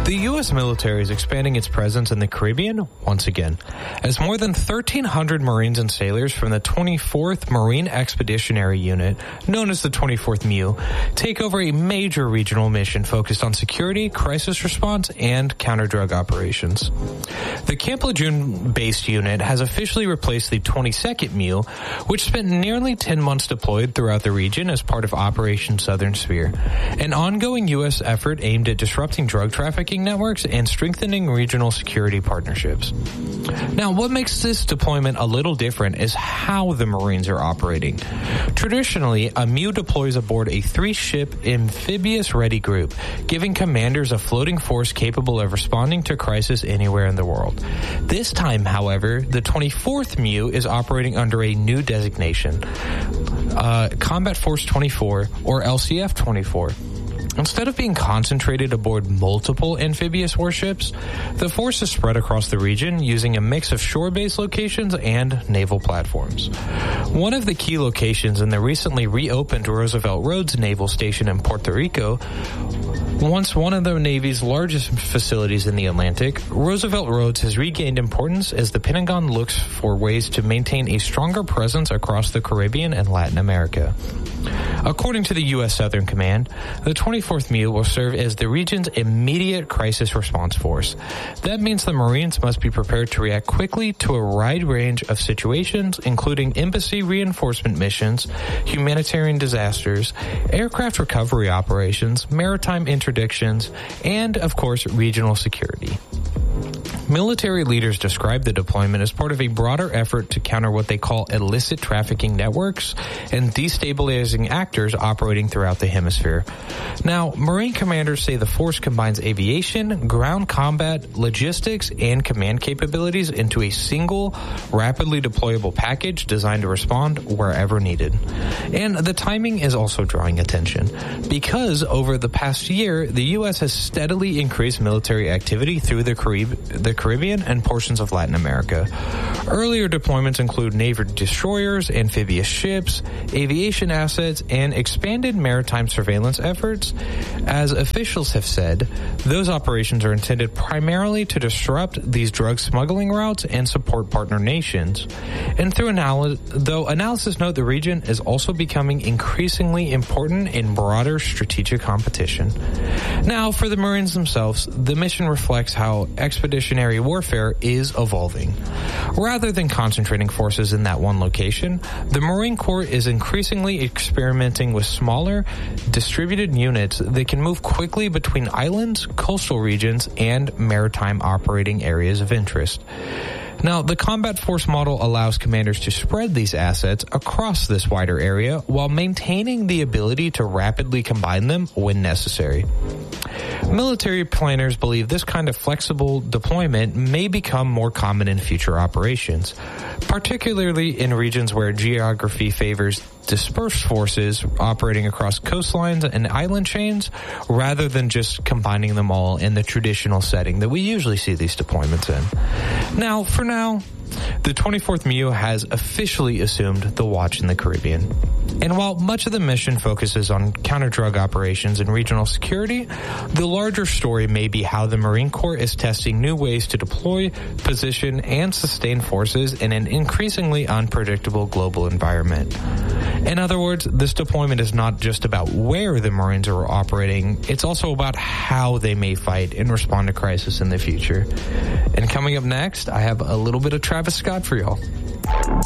The U.S. military is expanding its presence in the Caribbean once again, as more than 1,300 Marines and sailors from the 24th Marine Expeditionary Unit, known as the 24th MEU, take over a major regional mission focused on security, crisis response, and counter-drug operations. The Camp Lejeune-based unit has officially replaced the 22nd MEU, which spent nearly 10 months deployed throughout the region as part of Operation Southern Sphere, an ongoing U.S. effort aimed at disrupting drug trafficking networks and strengthening regional security partnerships. Now, what makes this deployment a little different is how the Marines are operating. Traditionally, a MEU deploys aboard a 3-ship amphibious ready group, giving commanders a floating force capable of responding to crisis anywhere in the world. This time, however, the 24th MEU is operating under a new designation, Combat Force 24, or LCF 24. Instead of being concentrated aboard multiple amphibious warships, the force is spread across the region using a mix of shore-based locations and naval platforms. One of the key locations in the recently reopened Roosevelt Roads Naval Station in Puerto Rico, once one of the Navy's largest facilities in the Atlantic, Roosevelt Roads has regained importance as the Pentagon looks for ways to maintain a stronger presence across the Caribbean and Latin America. According to the U.S. Southern Command, the 24th MEU will serve as the region's immediate crisis response force. That means the Marines must be prepared to react quickly to a wide range of situations, including embassy reinforcement missions, humanitarian disasters, aircraft recovery operations, maritime interdictions, and, of course, regional security. Military leaders describe the deployment as part of a broader effort to counter what they call illicit trafficking networks and destabilizing actors operating throughout the hemisphere. Now, Marine commanders say the force combines aviation, ground combat, logistics, and command capabilities into a single, rapidly deployable package designed to respond wherever needed. And the timing is also drawing attention, because over the past year, the U.S. has steadily increased military activity through the Caribbean and portions of Latin America. Earlier deployments include naval destroyers, amphibious ships, aviation assets, and expanded maritime surveillance efforts. As officials have said, those operations are intended primarily to disrupt these drug smuggling routes and support partner nations. And though analysis note the region is also becoming increasingly important in broader strategic competition. Now, for the Marines themselves, the mission reflects how expeditionary warfare is evolving. Rather than concentrating forces in that one location, the Marine Corps is increasingly experimenting with smaller, distributed units that can move quickly between islands, coastal regions, and maritime operating areas of interest. Now, the combat force model allows commanders to spread these assets across this wider area while maintaining the ability to rapidly combine them when necessary. Military planners believe this kind of flexible deployment may become more common in future operations, particularly in regions where geography favors dispersed forces operating across coastlines and island chains rather than just combining them all in the traditional setting that we usually see these deployments in. Now, for now, the 24th MEU has officially assumed the watch in the Caribbean. And while much of the mission focuses on counter-drug operations and regional security, the larger story may be how the Marine Corps is testing new ways to deploy, position, and sustain forces in an increasingly unpredictable global environment. In other words, this deployment is not just about where the Marines are operating, it's also about how they may fight and respond to crisis in the future. And coming up next, I have a little bit of Travis Scott for y'all.